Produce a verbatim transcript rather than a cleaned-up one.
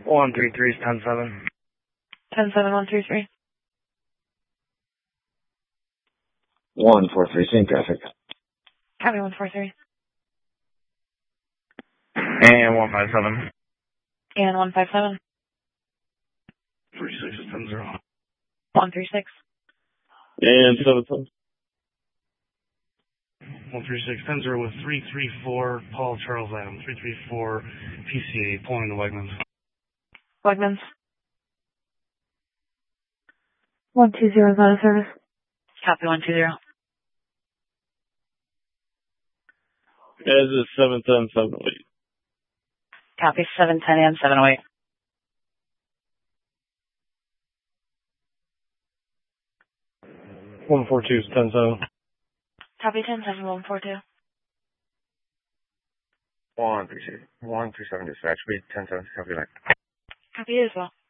one three three is ten seven. ten seven, one three three. one four three, same traffic. Copy, one four three. And one five seven. And one five seven. three six is ten zero. one three six. And seven seven. one three six, ten zero with three three four, Paul Charles Adam, three three four, P C A, pulling to Wegmans. Wegmans. one two zero is out of service. Copy, one two zero. As is seven ten, seven eight. Copy, seven ten and seven oh eight. one four two is ten seven. Copy, ten seven, one four two. one three six, one three seven dispatch, read ten seven, copy that. Copy as well.